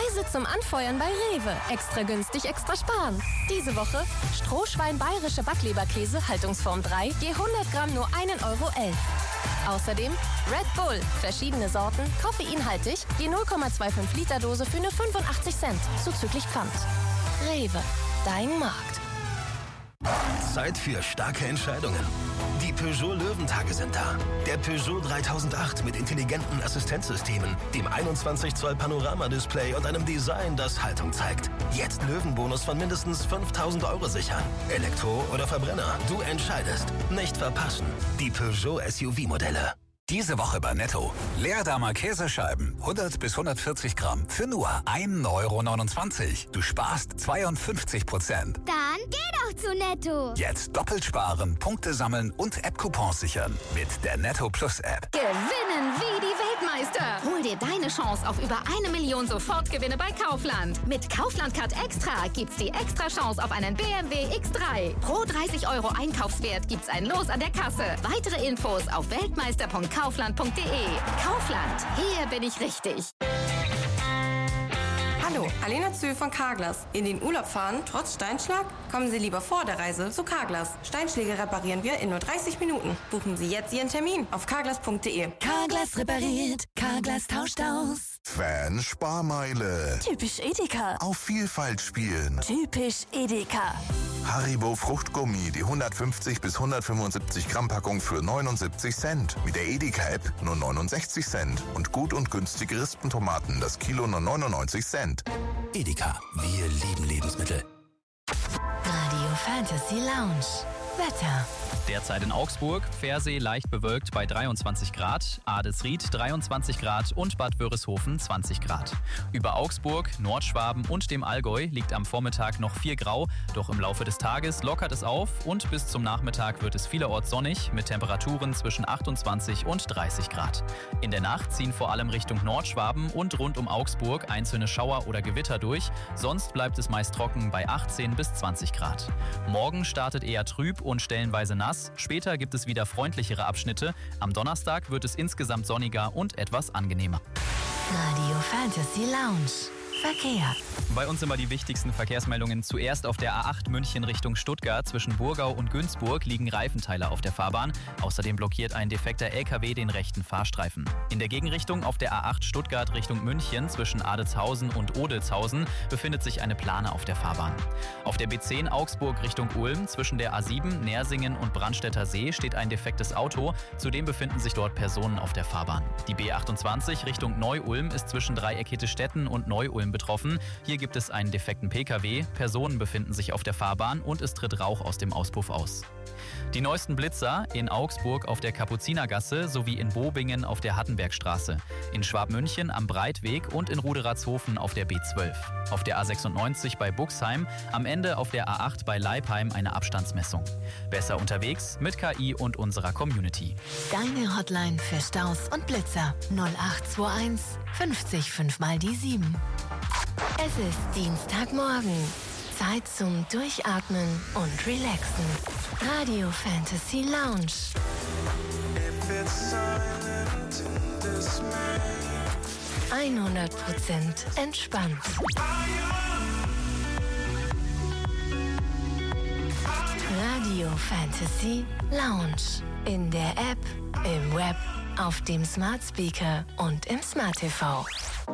Preise zum Anfeuern bei Rewe. Extra günstig, extra sparen. Diese Woche Strohschwein bayerische Backleberkäse, Haltungsform 3, je 100 Gramm nur 1,11 Euro. Außerdem Red Bull, verschiedene Sorten, koffeinhaltig, je 0,25 Liter Dose für nur 85 Cent, zuzüglich Pfand. Rewe, dein Markt. Zeit für starke Entscheidungen. Die Peugeot Löwentage sind da. Der Peugeot 3008 mit intelligenten Assistenzsystemen, dem 21 Zoll Panoramadisplay und einem Design, das Haltung zeigt. Jetzt Löwenbonus von mindestens 5.000 Euro sichern. Elektro oder Verbrenner, du entscheidest. Nicht verpassen. Die Peugeot SUV-Modelle. Diese Woche bei Netto. Leerdamer Käsescheiben, 100 bis 140 Gramm, für nur 1,29 Euro. Du sparst 52%. Dann geh doch zu Netto. Jetzt doppelt sparen, Punkte sammeln und App-Coupons sichern mit der Netto Plus App. Gewinnen wie die Weltmeister. Hol dir deine Chance auf über 1 Million Sofortgewinne bei Kaufland. Mit Kaufland Card Extra gibt's die extra Chance auf einen BMW X3. Pro 30 Euro Einkaufswert gibt's ein Los an der Kasse. Weitere Infos auf weltmeister.kaufland.de. Kaufland, hier bin ich richtig. Hallo, Alena Zöhl von Carglass. In den Urlaub fahren, trotz Steinschlag? Kommen Sie lieber vor der Reise zu Carglass. Steinschläge reparieren wir in nur 30 Minuten. Buchen Sie jetzt Ihren Termin auf carglass.de. Carglass repariert, Carglass tauscht aus. Fan-Sparmeile. Typisch Edeka. Auf Vielfalt spielen. Typisch Edeka. Haribo Fruchtgummi, die 150 bis 175 Gramm Packung für 79 Cent. Mit der Edeka-App nur 69 Cent. Und gut und günstige Rispentomaten, das Kilo nur 99 Cent. Edeka, wir lieben Lebensmittel. Radio Fantasy Lounge. Wetter. Derzeit in Augsburg, Pfersee leicht bewölkt bei 23 Grad, Adelsried 23 Grad und Bad Wörishofen 20 Grad. Über Augsburg, Nordschwaben und dem Allgäu liegt am Vormittag noch 4 Grau, doch im Laufe des Tages lockert es auf und bis zum Nachmittag wird es vielerorts sonnig mit Temperaturen zwischen 28 und 30 Grad. In der Nacht ziehen vor allem Richtung Nordschwaben und rund um Augsburg einzelne Schauer oder Gewitter durch, sonst bleibt es meist trocken bei 18 bis 20 Grad. Morgen startet eher trüb und stellenweise nass. Später gibt es wieder freundlichere Abschnitte. Am Donnerstag wird es insgesamt sonniger und etwas angenehmer. Radio Fantasy Lounge. Verkehr. Bei uns immer die wichtigsten Verkehrsmeldungen. Zuerst auf der A8 München Richtung Stuttgart. Zwischen Burgau und Günzburg liegen Reifenteile auf der Fahrbahn. Außerdem blockiert ein defekter LKW den rechten Fahrstreifen. In der Gegenrichtung auf der A8 Stuttgart Richtung München zwischen Adelzhausen und Odelzhausen befindet sich eine Plane auf der Fahrbahn. Auf der B10 Augsburg Richtung Ulm zwischen der A7 Nersingen und Brandstätter See steht ein defektes Auto. Zudem befinden sich dort Personen auf der Fahrbahn. Die B28 Richtung Neu-Ulm ist zwischen Dreieck-Hettestetten und Neu-Ulm betroffen. Hier gibt es einen defekten Pkw, Personen befinden sich auf der Fahrbahn und es tritt Rauch aus dem Auspuff aus. Die neuesten Blitzer in Augsburg auf der Kapuzinergasse sowie in Bobingen auf der Hattenbergstraße, in Schwabmünchen am Breitweg und in Ruderatshofen auf der B12. Auf der A96 bei Buxheim, am Ende auf der A8 bei Leipheim eine Abstandsmessung. Besser unterwegs mit KI und unserer Community. Deine Hotline für Staus und Blitzer 0821 50 5 mal die 7. Es ist Dienstagmorgen. Zeit zum Durchatmen und Relaxen. Radio Fantasy Lounge. 100% entspannt. Radio Fantasy Lounge. In der App, im Web, auf dem Smart Speaker und im Smart TV.